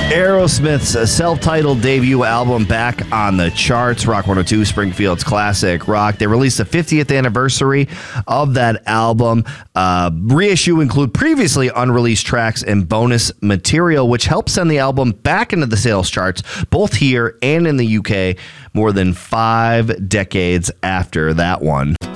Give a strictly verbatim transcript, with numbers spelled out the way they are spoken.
Aerosmith's self-titled debut album back on the charts, Rock one oh two, Springfield's classic rock. They released the fiftieth anniversary of that album. Uh, reissue include previously unreleased tracks and bonus material, which helped send the album back into the sales charts, both here and in the U K, more than five decades after that one.